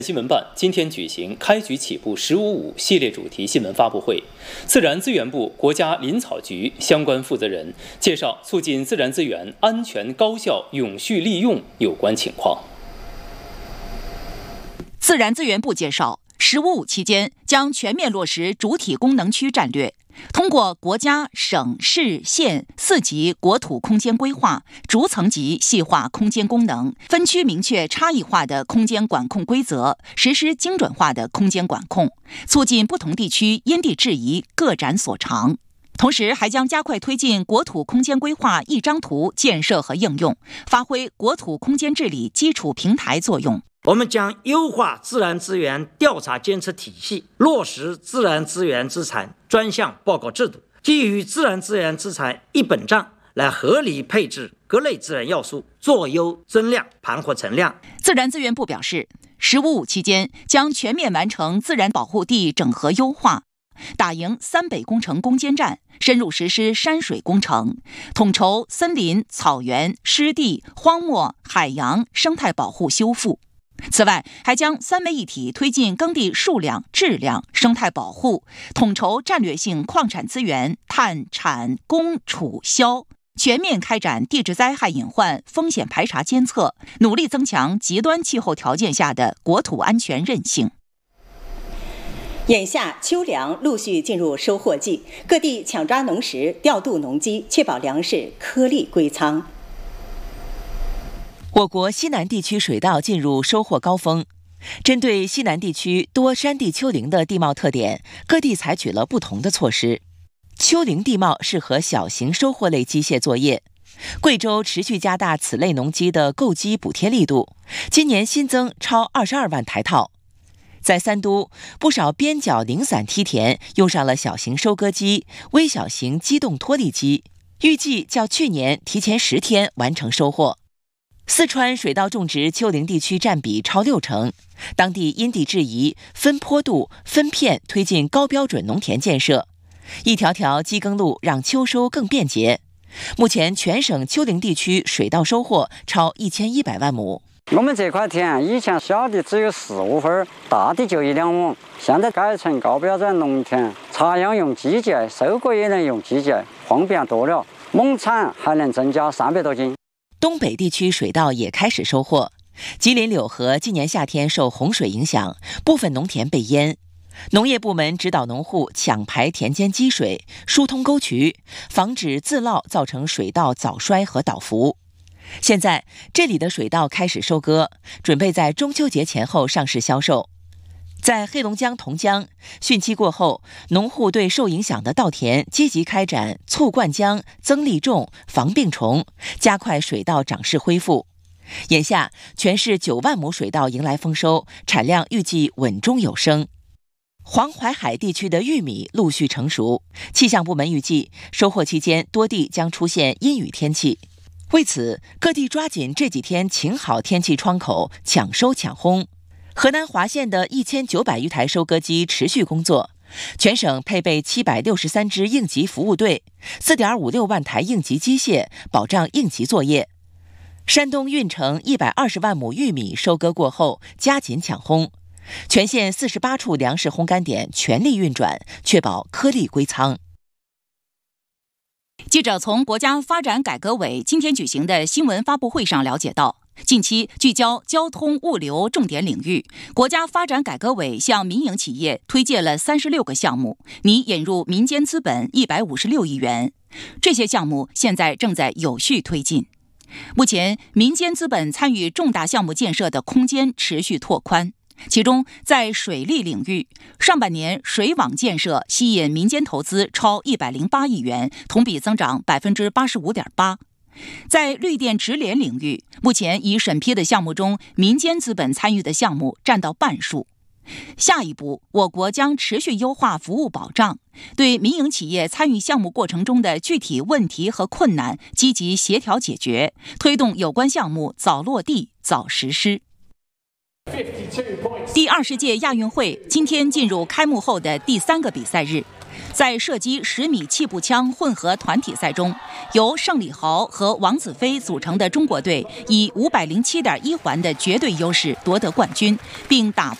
新闻办今天举行开局起步“15.5”系列主题新闻发布会，自然资源部国家林草局相关负责人介绍促进自然资源安全、高效、永续利用有关情况。 自然资源部介绍，“15.5”期间将全面落实主体功能区战略，通过国家、省、市、县4级国土空间规划，逐层级细化空间功能，分区明确差异化的空间管控规则，实施精准化的空间管控，促进不同地区因地制宜，各展所长。同时，还将加快推进国土空间规划一张图建设和应用，发挥国土空间治理基础平台作用。 我们将优化自然资源调查监测体系，落实自然资源资产专项报告制度，基于自然资源资产一本账来合理配置各类自然要素，做优增量，盘活存量。 自然资源部表示，“15.5”期间将全面完成自然保护地整合优化，打赢3北工程攻坚战，深入实施山水工程，统筹森林、草原、湿地、荒漠、海洋生态保护修复。此外，还将3位一体推进耕地数量、质量、生态保护，统筹战略性矿产资源探、产、供、储、销，全面开展地质灾害隐患风险排查监测，努力增强极端气候条件下的国土安全韧性。 眼下秋粮陆续进入收获季，各地抢抓农时，调度农机，确保粮食颗粒归仓。 我国西南地区水稻进入收获高峰，针对西南地区多山地丘陵的地貌特点，各地采取了不同的措施。丘陵地貌适合小型收获类机械作业，贵州持续加大此类农机的购机补贴力度，今年新增超22万台套。在三都，不少边角零散梯田用上了小型收割机、微小型机动脱粒机，预计较去年提前10天完成收获。四川水稻种植丘陵地区占比超60%，当地因地制宜、分坡度、分片推进高标准农田建设，一条条机耕路让秋收更便捷。目前全省丘陵地区水稻收获超1100万亩。 我们这块田以前小的只有4、5分，大的就1、2亩，现在改成高标准农田，插秧用机械，收割也能用机械，方便多了，亩产还能增加300多斤。 东北地区水稻也开始收获，吉林柳河今年夏天受洪水影响，部分农田被淹。农业部门指导农户抢排田间积水，疏通沟渠，防止自涝造成水稻早衰和倒伏。现在这里的水稻开始收割，准备在中秋节前后上市销售。在黑龙江同江，汛期过后，农户对受影响的稻田积极开展促灌浆、增粒种、防病虫，加快水稻长势恢复。眼下，全市9万亩水稻迎来丰收，产量预计稳中有升。黄淮海地区的玉米陆续成熟，气象部门预计收获期间多地将出现阴雨天气。为此，各地抓紧这几天晴好天气窗口，抢收抢烘。河南滑县的1900余台收割机持续工作，全省配备763支应急服务队，4.56万台应急机械，保障应急作业。山东运城120万亩玉米收割过后，加紧抢烘，全县48处粮食烘干点全力运转，确保颗粒归仓。 记者从国家发展改革委今天举行的新闻发布会上了解到，近期聚焦交通物流重点领域，国家发展改革委向民营企业推介了36个项目，拟引入民间资本156亿元。这些项目现在正在有序推进。目前，民间资本参与重大项目建设的空间持续拓宽。其中，在水利领域，上半年水网建设吸引民间投资超108亿元，同比增长85.8%。在绿电直联领域，目前已审批的项目中，民间资本参与的项目占到半数。下一步，我国将持续优化服务保障，对民营企业参与项目过程中的具体问题和困难积极协调解决，推动有关项目早落地、早实施。第20届亚运会今天进入开幕后的第3个比赛日， 在射击10米气步枪混合团体赛中，由盛礼豪和王子飞组成的中国队以507.1环的绝对优势夺得冠军，并打